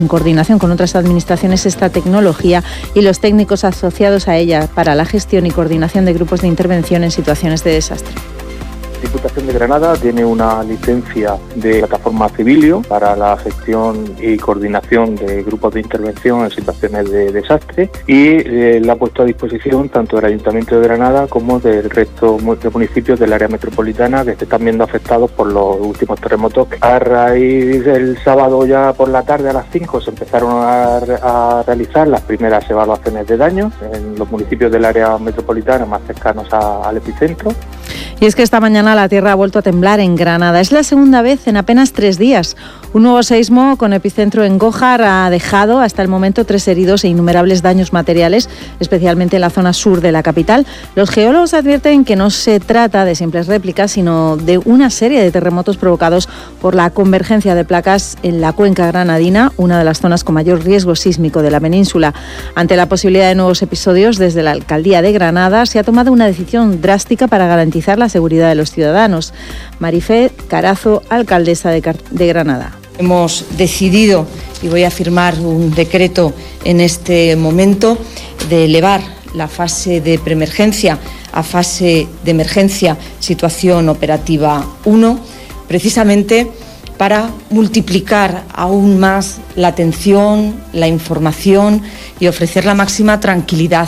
en coordinación con otras administraciones, esta tecnología y los técnicos asociados a ella para la gestión y coordinación de grupos de intervención en situaciones de desastre. La Diputación de Granada tiene una licencia de plataforma Civilio para la gestión y coordinación de grupos de intervención en situaciones de desastre y la ha puesto a disposición tanto del Ayuntamiento de Granada como del resto de municipios del área metropolitana que se están viendo afectados por los últimos terremotos. A raíz del sábado ya por la tarde a las 5 se empezaron a realizar las primeras evaluaciones de daños en los municipios del área metropolitana más cercanos al epicentro. Y es que esta mañana la tierra ha vuelto a temblar en Granada. Es la segunda vez en apenas 3 días. Un nuevo seísmo con epicentro en Gójar ha dejado hasta el momento 3 heridos e innumerables daños materiales, especialmente en la zona sur de la capital. Los geólogos advierten que no se trata de simples réplicas, sino de una serie de terremotos provocados por la convergencia de placas en la cuenca granadina, una de las zonas con mayor riesgo sísmico de la península. Ante la posibilidad de nuevos episodios, desde la Alcaldía de Granada se ha tomado una decisión drástica para garantizar la seguridad de los ciudadanos. Marifé Carazo, alcaldesa de Granada. Hemos decidido, y voy a firmar un decreto en este momento, de elevar la fase de preemergencia a fase de emergencia, situación operativa 1, precisamente para multiplicar aún más la atención, la información y ofrecer la máxima tranquilidad.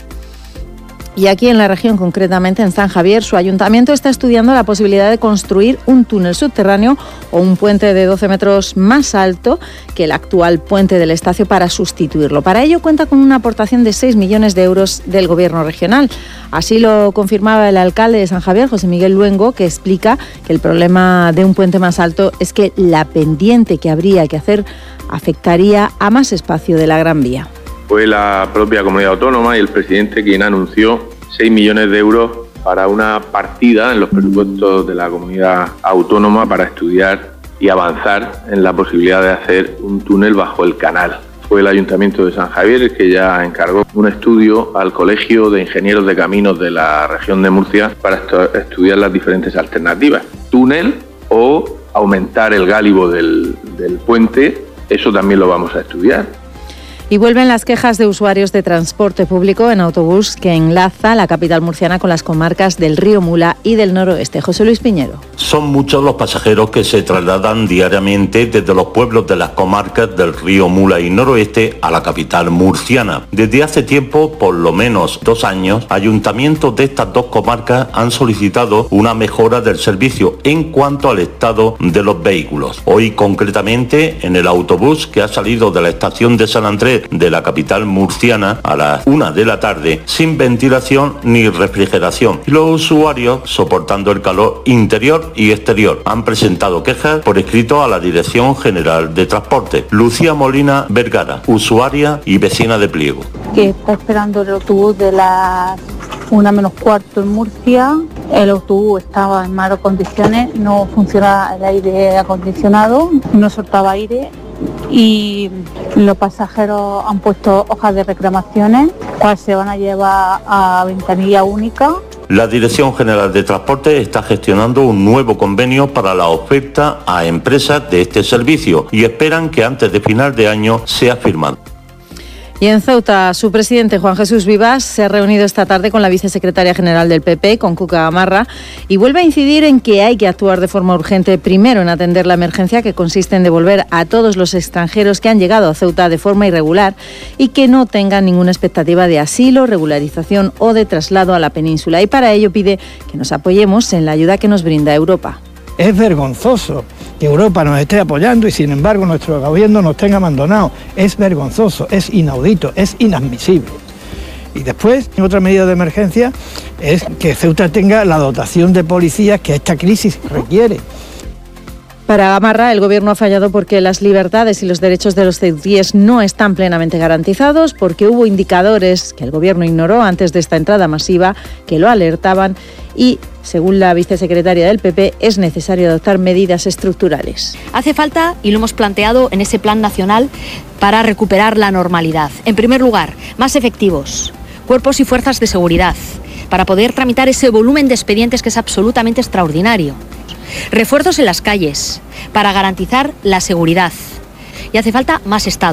Y aquí en la región, concretamente en San Javier, su ayuntamiento está estudiando la posibilidad de construir un túnel subterráneo o un puente de 12 metros más alto que el actual puente del Estacio para sustituirlo. Para ello cuenta con una aportación de 6 millones de euros del Gobierno regional. Así lo confirmaba el alcalde de San Javier, José Miguel Luengo, que explica que el problema de un puente más alto es que la pendiente que habría que hacer afectaría a más espacio de la Gran Vía. Fue la propia comunidad autónoma y el presidente quien anunció 6 millones de euros para una partida en los presupuestos de la comunidad autónoma para estudiar y avanzar en la posibilidad de hacer un túnel bajo el canal. Fue el Ayuntamiento de San Javier el que ya encargó un estudio al Colegio de Ingenieros de Caminos de la región de Murcia para estudiar las diferentes alternativas. Túnel o aumentar el gálibo del puente, eso también lo vamos a estudiar. Y vuelven las quejas de usuarios de transporte público en autobús que enlaza la capital murciana con las comarcas del Río Mula y del noroeste. José Luis Piñero. Son muchos los pasajeros que se trasladan diariamente desde los pueblos de las comarcas del Río Mula y noroeste a la capital murciana. Desde hace tiempo, por lo menos 2 años, ayuntamientos de estas 2 comarcas han solicitado una mejora del servicio en cuanto al estado de los vehículos. Hoy, concretamente, en el autobús que ha salido de la estación de San Andrés de la capital murciana a las 1 de la tarde, sin ventilación ni refrigeración. Y los usuarios, soportando el calor interior y exterior, han presentado quejas por escrito a la Dirección General de Transporte. Lucía Molina Vergara, usuaria y vecina de Pliego. Que está esperando el autobús de las 1 menos cuarto en Murcia. El autobús estaba en malas condiciones, no funcionaba el aire acondicionado, no soltaba aire. Y los pasajeros han puesto hojas de reclamaciones, cuales se van a llevar a ventanilla única. La Dirección General de Transporte está gestionando un nuevo convenio para la oferta a empresas de este servicio y esperan que antes de final de año sea firmado. Y en Ceuta, su presidente Juan Jesús Vivas se ha reunido esta tarde con la vicesecretaria general del PP, con Cuca Gamarra, y vuelve a incidir en que hay que actuar de forma urgente, primero en atender la emergencia, que consiste en devolver a todos los extranjeros que han llegado a Ceuta de forma irregular y que no tengan ninguna expectativa de asilo, regularización o de traslado a la península. Y para ello pide que nos apoyemos en la ayuda que nos brinda Europa. Es vergonzoso que Europa nos esté apoyando y sin embargo nuestro gobierno nos tenga abandonados. Es vergonzoso, es inaudito, es inadmisible. Y después, otra medida de emergencia es que Ceuta tenga la dotación de policías que esta crisis requiere. Para Gamarra, el Gobierno ha fallado porque las libertades y los derechos de los ceutíes no están plenamente garantizados, porque hubo indicadores que el Gobierno ignoró antes de esta entrada masiva que lo alertaban y, según la vicesecretaria del PP, es necesario adoptar medidas estructurales. Hace falta, y lo hemos planteado en ese plan nacional, para recuperar la normalidad. En primer lugar, más efectivos, cuerpos y fuerzas de seguridad, para poder tramitar ese volumen de expedientes que es absolutamente extraordinario. Refuerzos en las calles, para garantizar la seguridad. y hace falta más Estado.